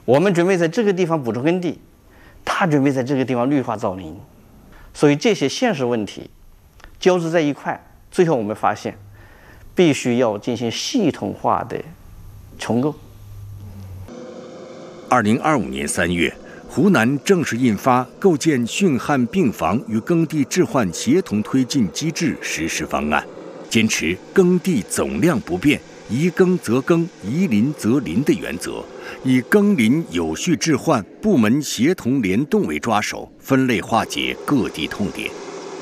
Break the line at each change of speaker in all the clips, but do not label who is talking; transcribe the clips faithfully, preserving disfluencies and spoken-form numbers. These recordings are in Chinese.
我们准备在这个地方补充耕地，他准备在这个地方绿化造林，所以这些现实问题交织在一块，最后我们发现必须要进行系统化的重构。
二零二五年三月，湖南正式印发《构建汛旱病防与耕地置换协同推进机制实施方案》，坚持耕地总量不变、宜耕则耕、宜林则林的原则，以耕林有序置换、部门协同联动为抓手，分类化解各地痛点。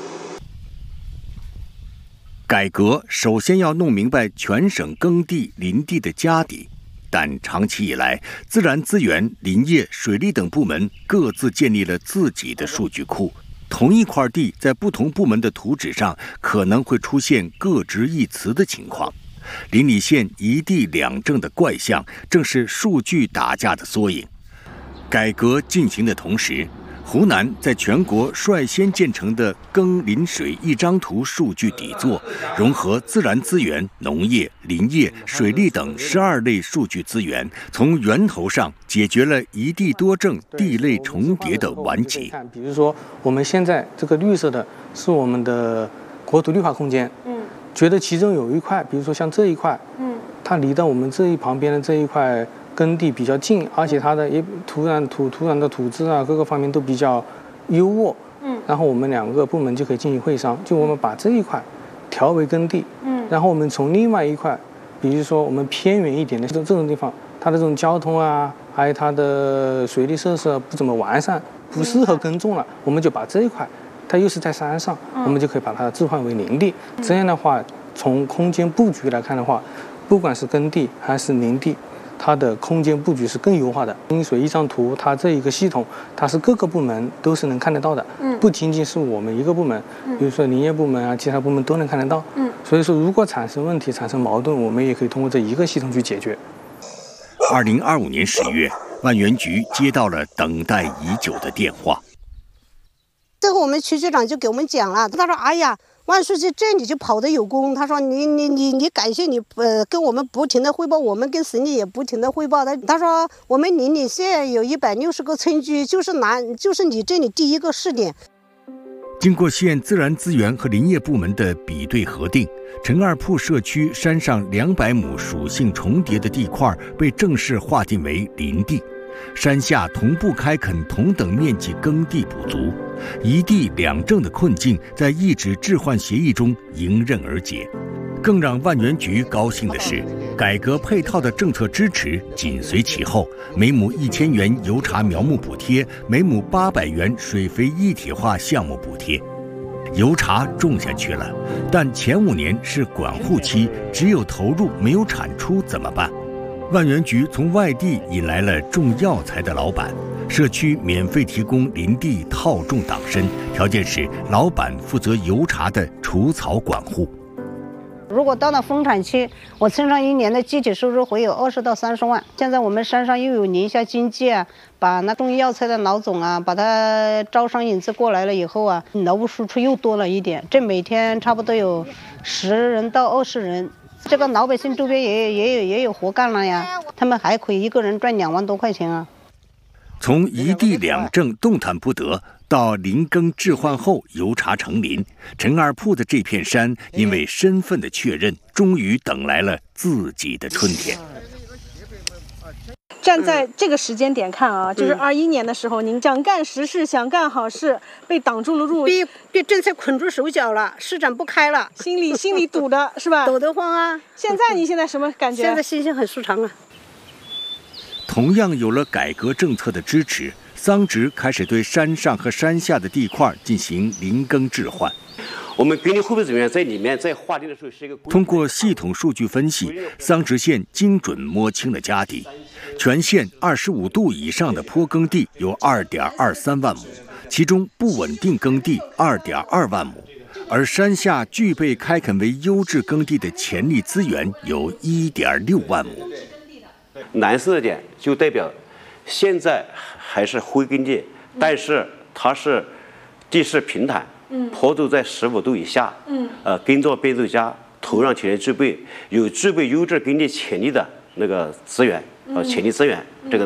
改革首先要弄明白全省耕地、林地的家底，但长期以来，自然资源、林业、水利等部门各自建立了自己的数据库。同一块地在不同部门的图纸上可能会出现各执一词的情况。邻里县一地两政的怪象，正是数据打架的缩影。改革进行的同时，湖南在全国率先建成的耕林水一张图数据底座，融合自然资源、农业、林业、水利等十二类数据资源，从源头上解决了一地多政、地类重叠的顽疾。
比如说，我们现在这个绿色的是我们的国土绿化空间，嗯，觉得其中有一块，比如说像这一块，嗯，它离到我们这一旁边的这一块耕地比较近，而且它的也土壤土土壤的土质啊，各个方面都比较优渥。嗯，然后我们两个部门就可以进行会商，就我们把这一块调为耕地。嗯，然后我们从另外一块，比如说我们偏远一点的这种地方，它的这种交通啊，还有它的水利设施不怎么完善，不适合耕种了，我们就把这一块，它又是在山上，我们就可以把它置换为林地。这样的话，从空间布局来看的话，不管是耕地还是林地，它的空间布局是更优化的。林水一张图，它这一个系统，它是各个部门都是能看得到的，嗯，不仅仅是我们一个部门，比如说林业部门啊，其他部门都能看得到，嗯，所以说如果产生问题、产生矛盾，我们也可以通过这一个系统去解决。
二零二五年十月，万源局接到了等待已久的电话。
最后我们区局长就给我们讲了，他说：“哎呀，万书记这里就跑得有功。”他说你：“你你你感谢你呃跟我们不停的汇报，我们跟省里也不停的汇报的。”他说：“我们邻里县有一百六十个村居，就是南就是你这里第一个试点。”
经过县自然资源和林业部门的比对核定，陈二铺社区山上两百亩属性重叠的地块被正式划定为林地。山下同步开垦同等面积耕地补足，一地两政的困境在一纸置换协议中迎刃而解。更让万源局高兴的是，改革配套的政策支持紧随其后，每亩一千元油茶苗木补贴，每亩八百元水肥一体化项目补贴。油茶种下去了，但前五年是管护期，只有投入没有产出怎么办？万源局从外地引来了种药材的老板，社区免费提供林地套种党参，条件是老板负责油茶的除草管护。
如果到了丰产期，我村上一年的具体收入会有二十到三十万。现在我们山上又有宁夏经济啊，把那种药材的老总啊，把他招商引资过来了以后啊，劳务输出又多了一点，这每天差不多有十人到二十人。这个老百姓周边也也有也有活干了呀，他们还可以一个人赚两万多块钱啊。
从一地两政动弹不得到林耕置换后油茶成林，陈二铺的这片山因为身份的确认，终于等来了自己的春天。
站在这个时间点看啊，就是二一年的时候，您想干实事，想干好事，被挡住了路，
被被政策捆住手脚了，施展不开了，
心里心里堵的是吧？
抖得慌啊！
现在你现在什么感觉？
现在心情很舒畅啊。
同样有了改革政策的支持，桑植开始对山上和山下的地块进行林耕置换。
我们耕地会不会人员在里面在划定的时候是一个
通过系统数据分析，桑植县精准摸清了家底。全县二十五度以上的坡耕地有二点二三万亩，其中不稳定耕地二点二万亩，而山下具备开垦为优质耕地的潜力资源有一点六万亩。
蓝色的点就代表现在还是灰耕地，但是它是地势平坦，嗯，坡度在十五度以下，嗯，呃，耕作变奏佳，土壤条件具备，有具备优质耕地潜力的那个资源，呃，潜力资源，这个。